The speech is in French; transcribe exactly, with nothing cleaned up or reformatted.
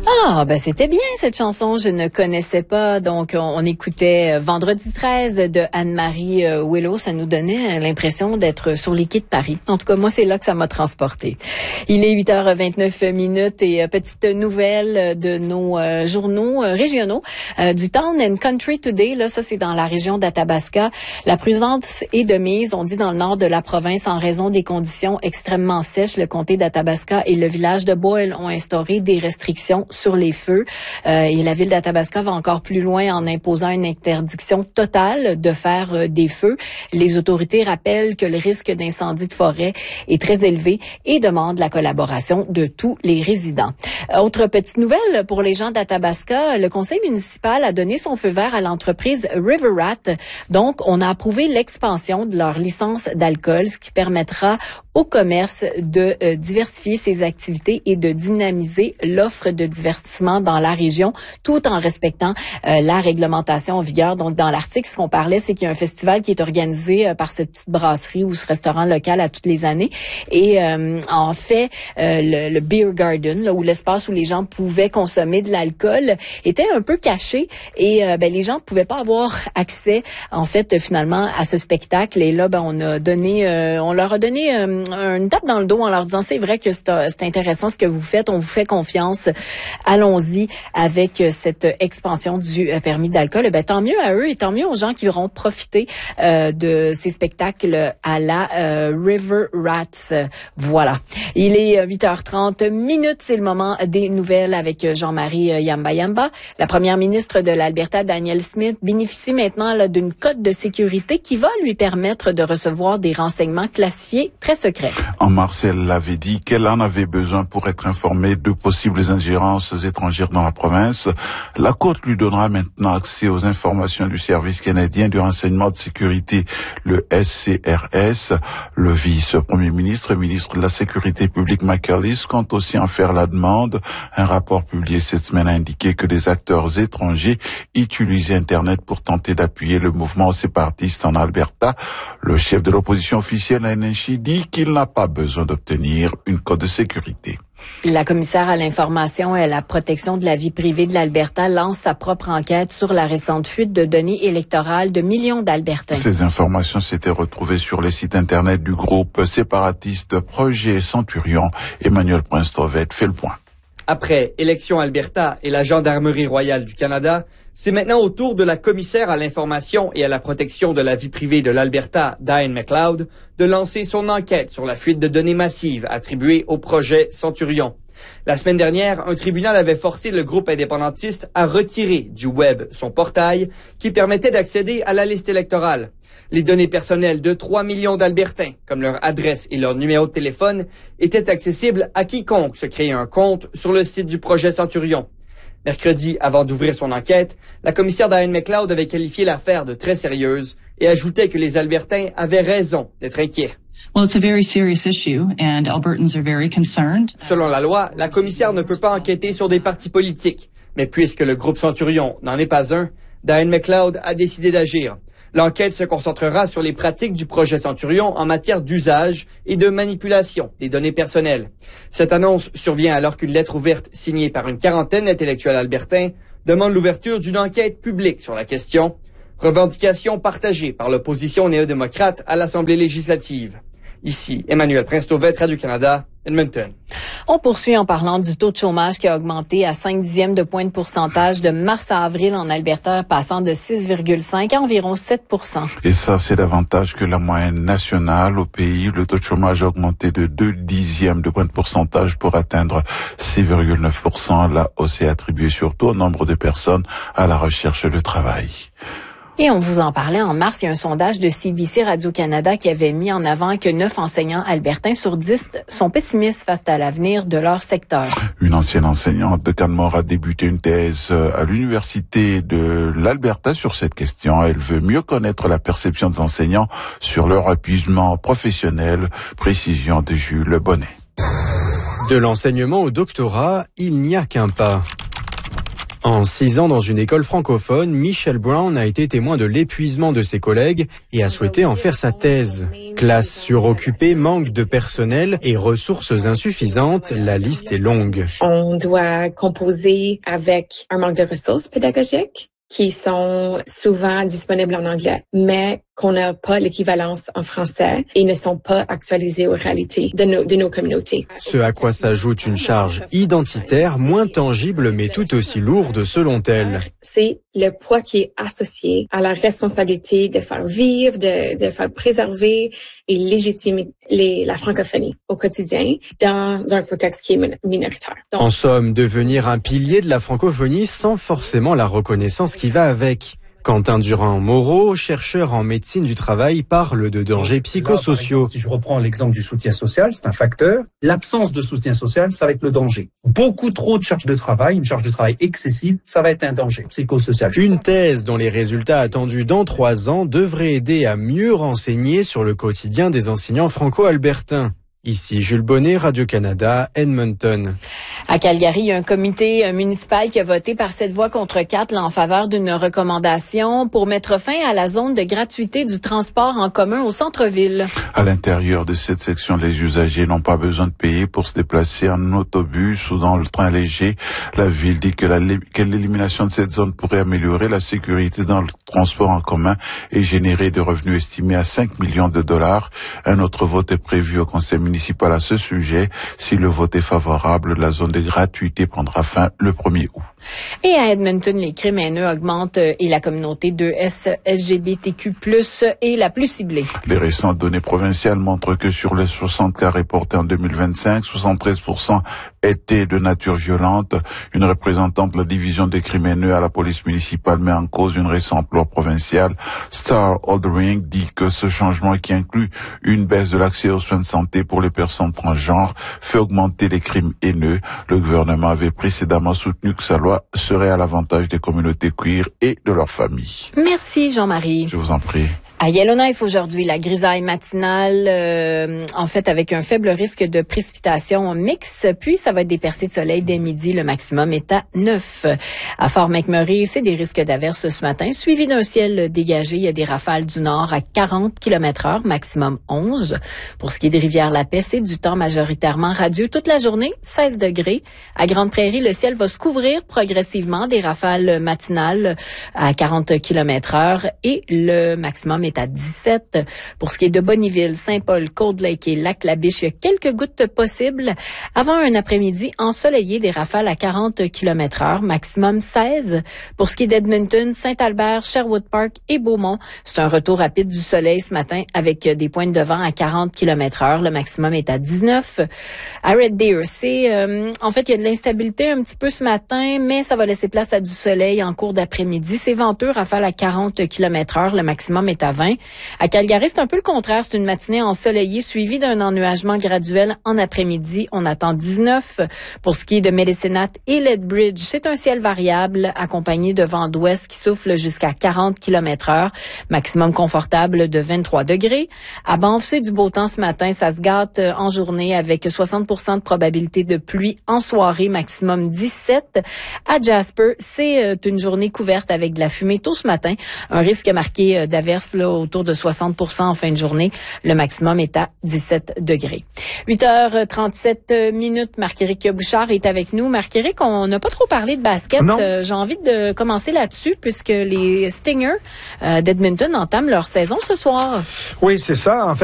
Ah, ben c'était bien cette chanson, je ne connaissais pas. Donc, on, on écoutait Vendredi treize de Anne-Marie euh, Willow. Ça nous donnait l'impression d'être sur les quais de Paris. En tout cas, moi, c'est là que ça m'a transporté. Il est huit heures vingt-neuf minutes et euh, petite nouvelle de nos euh, journaux euh, régionaux. Euh, du Town and Country Today, là, ça c'est dans la région d'Athabasca. La prudence est de mise, on dit dans le nord de la province, en raison des conditions extrêmement sèches. Le comté d'Athabasca et le village de Boyle ont instauré des restrictions sur les feux. Euh, et la ville d'Athabasca va encore plus loin en imposant une interdiction totale de faire euh, des feux. Les autorités rappellent que le risque d'incendie de forêt est très élevé et demandent la collaboration de tous les résidents. Autre petite nouvelle pour les gens d'Athabasca, le conseil municipal a donné son feu vert à l'entreprise River Rat. Donc, on a approuvé l'expansion de leur licence d'alcool, ce qui permettra au commerce de euh, diversifier ses activités et de dynamiser l'offre de divertissement dans la région, tout en respectant euh, la réglementation en vigueur. Donc, dans l'article, ce qu'on parlait, c'est qu'il y a un festival qui est organisé euh, par cette petite brasserie ou ce restaurant local à toutes les années. Et euh, en fait, euh, le, le Beer Garden, là, où l'espace où les gens pouvaient consommer de l'alcool, était un peu caché et euh, ben, les gens ne pouvaient pas avoir accès, en fait, finalement, à ce spectacle. Et là, ben, on a donné, euh, on leur a donné euh, une tape dans le dos en leur disant, c'est vrai que c'est, c'est intéressant ce que vous faites, on vous fait confiance, allons-y avec cette expansion du permis d'alcool. Et ben, tant mieux à eux et tant mieux aux gens qui auront profité euh, de ces spectacles à la euh, River Rats. Voilà. Il est huit heures trente minutes, c'est le moment des nouvelles avec Jean-Marie Yamba Yamba. La première ministre de l'Alberta, Danielle Smith, bénéficie maintenant là, d'une cote de sécurité qui va lui permettre de recevoir des renseignements classifiés très secrets. En mars, elle avait dit qu'elle en avait besoin pour être informée de possibles ingérences étrangères dans la province. La Cour lui donnera maintenant accès aux informations du service canadien du renseignement de sécurité, le S C R S. Le vice-premier ministre et ministre de la Sécurité publique McAllis compte aussi en faire la demande. Un rapport publié cette semaine a indiqué que des acteurs étrangers utilisaient Internet pour tenter d'appuyer le mouvement séparatiste en Alberta. Le chef de l'opposition officielle, N H I, dit qu'il n'a pas besoin d'obtenir une cote de sécurité. La commissaire à l'information et à la protection de la vie privée de l'Alberta lance sa propre enquête sur la récente fuite de données électorales de millions d'Albertains. Ces informations s'étaient retrouvées sur les sites Internet du groupe séparatiste Projet Centurion. Emmanuel Prince-Tovet fait le point. Après Élections Alberta et la Gendarmerie royale du Canada, c'est maintenant au tour de la commissaire à l'information et à la protection de la vie privée de l'Alberta, Diane McLeod, de lancer son enquête sur la fuite de données massives attribuées au projet Centurion. La semaine dernière, un tribunal avait forcé le groupe indépendantiste à retirer du web son portail qui permettait d'accéder à la liste électorale. Les données personnelles de trois millions d'Albertains, comme leur adresse et leur numéro de téléphone, étaient accessibles à quiconque se créait un compte sur le site du projet Centurion. Mercredi, avant d'ouvrir son enquête, la commissaire Diane McLeod avait qualifié l'affaire de très sérieuse et ajoutait que les Albertains avaient raison d'être inquiets. Well, it's a very serious issue and Albertans are very concerned. Selon la loi, la commissaire ne peut pas enquêter sur des partis politiques. Mais puisque le groupe Centurion n'en est pas un, Diane McLeod a décidé d'agir. L'enquête se concentrera sur les pratiques du projet Centurion en matière d'usage et de manipulation des données personnelles. Cette annonce survient alors qu'une lettre ouverte signée par une quarantaine d'intellectuels albertains demande l'ouverture d'une enquête publique sur la question, revendication partagée par l'opposition néo-démocrate à l'Assemblée législative. Ici, Emmanuel Prince-Tovet, Radio-Canada, Edmonton. On poursuit en parlant du taux de chômage qui a augmenté à cinq dixièmes de point de pourcentage de mars à avril en Alberta, passant de six virgule cinq à environ sept pour cent. Et ça, c'est davantage que la moyenne nationale au pays. Le taux de chômage a augmenté de deux dixièmes de point de pourcentage pour atteindre six virgule neuf pour cent. La hausse est attribuée surtout au nombre de personnes à la recherche de travail. Et on vous en parlait en mars, il y a un sondage de C B C Radio-Canada qui avait mis en avant que neuf enseignants albertains sur dix sont pessimistes face à l'avenir de leur secteur. Une ancienne enseignante de Canmore a débuté une thèse à l'Université de l'Alberta sur cette question. Elle veut mieux connaître la perception des enseignants sur leur épuisement professionnel. Précision de Jules Bonnet. De l'enseignement au doctorat, il n'y a qu'un pas. En six ans dans une école francophone, Michelle Brown a été témoin de l'épuisement de ses collègues et a souhaité en faire sa thèse. Classe suroccupée, manque de personnel et ressources insuffisantes, la liste est longue. On doit composer avec un manque de ressources pédagogiques qui sont souvent disponibles en anglais, mais qu'on n'a pas l'équivalence en français et ne sont pas actualisées aux réalités de nos, de nos communautés. Ce à quoi s'ajoute une charge identitaire moins tangible mais tout aussi lourde selon elle. C'est le poids qui est associé à la responsabilité de faire vivre, de, de faire préserver et légitimer les, la francophonie au quotidien dans un contexte qui est minoritaire. Donc, en somme, devenir un pilier de la francophonie sans forcément la reconnaissance qui va avec. Quentin Durand-Moreau, chercheur en médecine du travail, parle de dangers psychosociaux. Là, exemple, si je reprends l'exemple du soutien social, c'est un facteur. L'absence de soutien social, ça va être le danger. Beaucoup trop de charge de travail, une charge de travail excessive, ça va être un danger psychosocial. Une thèse dont les résultats attendus dans trois ans devraient aider à mieux renseigner sur le quotidien des enseignants franco-albertains. Ici Jules Bonnet, Radio-Canada, Edmonton. À Calgary, il y a un comité municipal qui a voté par sept voix contre quatre là, en faveur d'une recommandation pour mettre fin à la zone de gratuité du transport en commun au centre-ville. À l'intérieur de cette section, les usagers n'ont pas besoin de payer pour se déplacer en autobus ou dans le train léger. La ville dit que, la, que l'élimination de cette zone pourrait améliorer la sécurité dans le transport en commun et générer des revenus estimés à cinq millions de dollars. Un autre vote est prévu au conseil municipal à ce sujet. Si le vote est favorable, la zone de gratuité prendra fin le premier août. Et à Edmonton, les crimes haineux augmentent et la communauté deux S L G B T Q plus, est la plus ciblée. Les récentes données provinciales montrent que sur les soixante cas reportés en deux mille vingt-cinq, soixante-treize pour cent étaient de nature violente. Une représentante de la division des crimes haineux à la police municipale met en cause une récente loi provinciale. Star Aldering dit que ce changement, qui inclut une baisse de l'accès aux soins de santé pour les personnes transgenres, fait augmenter les crimes haineux. Le gouvernement avait précédemment soutenu que sa loi serait à l'avantage des communautés queer et de leurs familles. Merci Jean-Marie. Je vous en prie. À Yellowknife aujourd'hui, la grisaille matinale, euh, en fait avec un faible risque de précipitation mixte, puis ça va être des percées de soleil dès midi, le maximum est à neuf. À Fort McMurray, c'est des risques d'averses ce matin, suivi d'un ciel dégagé. Il y a des rafales du nord à quarante kilomètres heure, maximum onze. Pour ce qui est des Rivières-la-Paix, c'est du temps majoritairement radieux toute la journée, seize degrés. À Grande Prairie, le ciel va se couvrir progressivement, des rafales matinales à quarante kilomètres heure et le maximum est à dix-sept. Pour ce qui est de Bonnyville, Saint-Paul, Cold Lake et Lac-la-Biche, il y a quelques gouttes possibles avant un après-midi ensoleillé, des rafales à quarante kilomètres heure, maximum seize. Pour ce qui est d'Edmonton, Saint-Albert, Sherwood Park et Beaumont, c'est un retour rapide du soleil ce matin avec des pointes de vent à quarante kilomètres heure, le maximum est à dix-neuf. À Red Deer, c'est euh, en fait il y a de l'instabilité un petit peu ce matin, mais ça va laisser place à du soleil en cours d'après-midi. C'est venteux, rafale à quarante kilomètres heure, le maximum est à vingt. À Calgary, c'est un peu le contraire. C'est une matinée ensoleillée suivie d'un ennuagement graduel en après-midi. On attend dix-neuf. Pour ce qui est de Medicine Hat et Lethbridge, c'est un ciel variable accompagné de vent d'ouest qui souffle jusqu'à quarante kilomètres heure. Maximum confortable de vingt-trois degrés. À Banff, c'est du beau temps ce matin. Ça se gâte en journée avec soixante pour cent de probabilité de pluie en soirée, maximum dix-sept. À Jasper, c'est une journée couverte avec de la fumée tôt ce matin. Un risque marqué d'averses là, autour de soixante pour cent en fin de journée. Le maximum est à dix-sept degrés. huit heures trente-sept minutes. Marc-Éric Bouchard est avec nous. Marc-Éric, on n'a pas trop parlé de basket. Euh, j'ai envie de commencer là-dessus puisque les Stingers euh, d'Edmonton entament leur saison ce soir. Oui, c'est ça. En fait,